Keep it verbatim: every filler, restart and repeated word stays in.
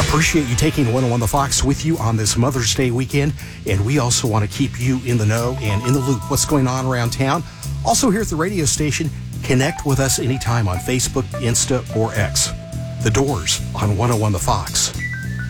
Appreciate you taking one oh one The Fox with you on this Mother's Day weekend, and we also want to keep you in the know and in the loop what's going on around town. Also here at the radio station, connect with us anytime on Facebook, Insta, or X. The Doors on one oh one The Fox.